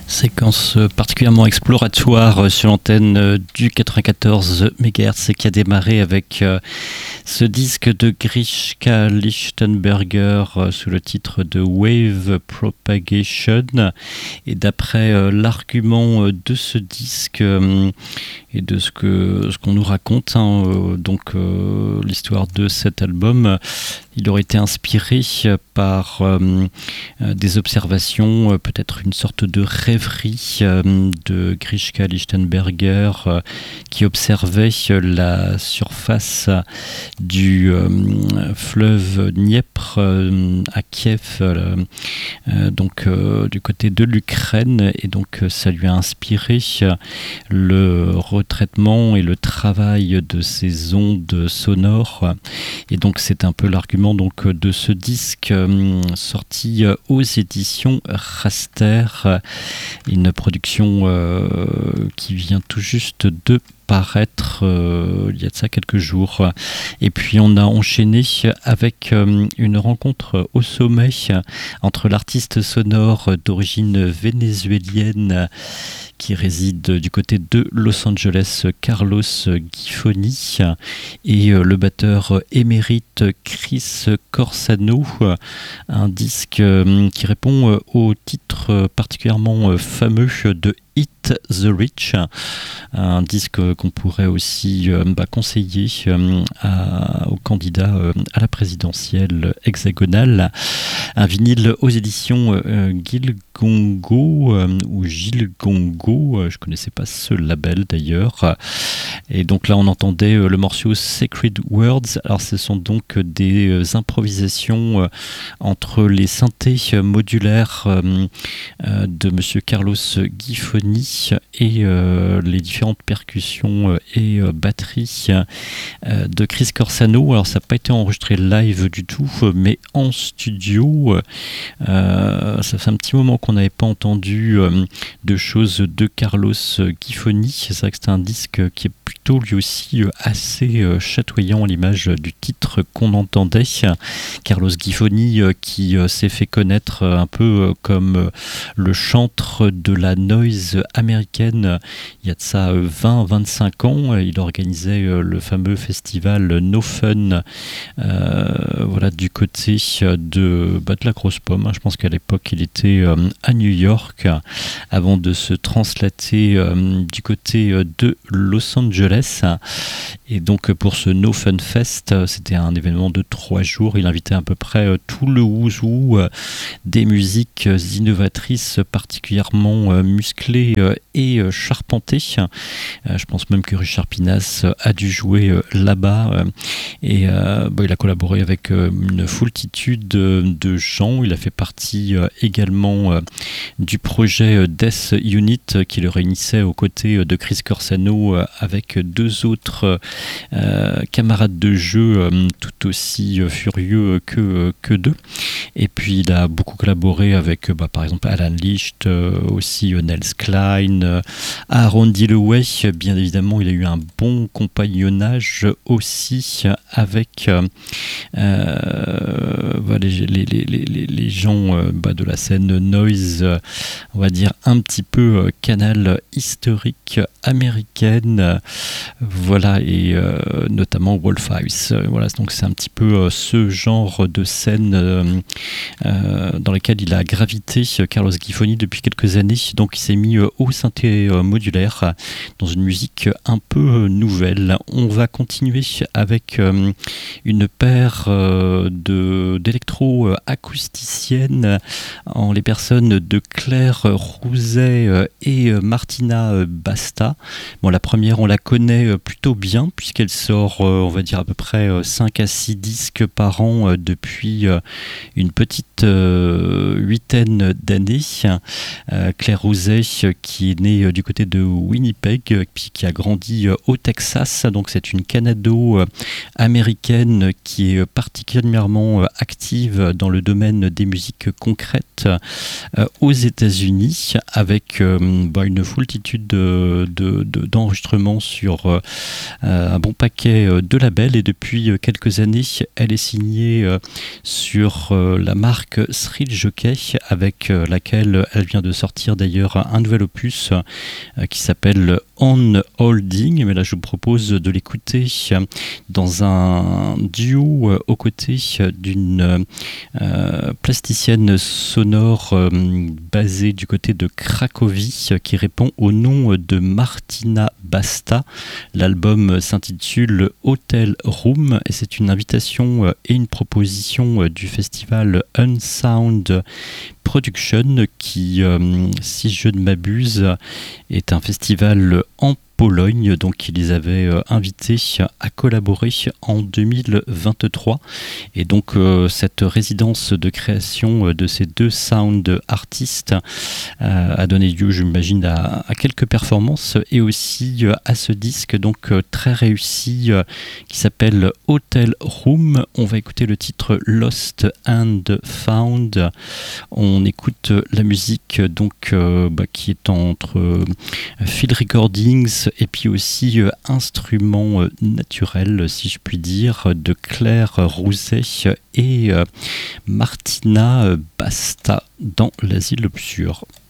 Séquence particulièrement exploratoire sur l'antenne du 94 MHz qui a démarré avec ce disque de Grishka Lichtenberger sous le titre de Wave Propagation. Et d'après l'argument de ce disque et de ce qu'on nous raconte, l'histoire de cet album, il aurait été inspiré par des observations, peut-être une sorte de rêverie de Grishka Lichtenberger qui observait la surface du fleuve Dniepr à Kiev, du côté de l'Ukraine, et donc ça lui a inspiré le retraitement et le travail de ces ondes sonores. Et donc c'est un peu l'argument de ce disque sorti aux éditions Raster, une production qui vient tout juste de paraître il y a de ça quelques jours. Et puis on a enchaîné avec une rencontre au sommet entre l'artiste sonore d'origine vénézuélienne qui réside du côté de Los Angeles, Carlos Gifoni, et le batteur émérite Chris Corsano. Un disque qui répond au titre particulièrement fameux de Hit the Rich, un disque qu'on pourrait aussi conseiller aux candidats à la présidentielle hexagonale. Un vinyle aux éditions Gil Gongo ou Gil Gongo, je connaissais pas ce label d'ailleurs. Et donc là on entendait le morceau Sacred Words. Alors ce sont donc des improvisations entre les synthés modulaires de monsieur Carlos Gifoni et les différentes percussions et batteries de Chris Corsano. Alors ça n'a pas été enregistré live du tout, mais en studio. Ça fait un petit moment qu'on n'avait pas entendu de choses de Carlos Gifoni. C'est vrai que c'est un disque qui est plutôt lui aussi assez chatoyant à l'image du titre qu'on entendait. Carlos Gifoni qui s'est fait connaître un peu comme le chantre de la noise américaine il y a de ça 20-25 ans. Il organisait le festival No Fun du côté de la Grosse Pomme. Je pense qu'à l'époque il était à New York avant de se translater du côté de Los Angeles. Et donc pour ce No Fun Fest, c'était un événement de 3 jours. Il invitait à peu près tout le ouzou des musiques innovatrices particulièrement musclées et charpentées. Je pense même que Richard Pinas a dû jouer là-bas. Et il a collaboré avec une foultitude de gens. Il a fait partie également du projet Death Unit qui le réunissait aux côtés de Chris Corsano avec 2 autres camarades de jeu tout aussi furieux que d'eux. Et puis il a beaucoup collaboré avec par exemple Alan Licht, aussi Nels Klein, Aaron Dilloway. Bien évidemment il a eu un bon compagnonnage aussi avec les gens de la scène noise, on va dire un petit peu canal historique américaine, et notamment Wolfhouse. Donc c'est un petit peu ce genre de scène dans lequel il a gravité, Carlos Gifoni, depuis quelques années. Donc il s'est mis au synthé modulaire dans une musique un peu nouvelle. On va continuer avec une paire d'électro-acousticiennes en les personnes de Claire Rouzet et Martina Basta. La première, on la connaît plutôt bien puisqu'elle sort, on va dire, à peu près 5 à 6 disques par an depuis une petite 8aine d'années. Claire Rouzet qui est née du côté de Winnipeg puis qui a grandi au Texas. Donc c'est une canado-américaine qui est particulièrement active dans le domaine des musiques concrètes aux États-Unis avec une foultitude d'enregistrements sur sur un bon paquet de labels et depuis quelques années, elle est signée sur la marque Thrill Jockey avec laquelle elle vient de sortir d'ailleurs un nouvel opus qui s'appelle On Holding. Mais là, je vous propose de l'écouter dans un duo aux côtés d'une plasticienne sonore basée du côté de Cracovie qui répond au nom de Martina Basta. L'album s'intitule Hotel Room et c'est une invitation et une proposition du festival Unsound Production qui, si je ne m'abuse, est un festival en Pologne, donc ils les avaient invités à collaborer en 2023 et donc cette résidence de création de ces deux sound artistes a donné lieu, j'imagine, à quelques performances et aussi à ce disque donc très réussi qui s'appelle Hotel Room. On va écouter le titre Lost and Found. On écoute la musique donc qui est entre field recordings et puis aussi instruments naturels, si je puis dire, de Claire Rouzet et Martina Basta dans l'Asile obscur.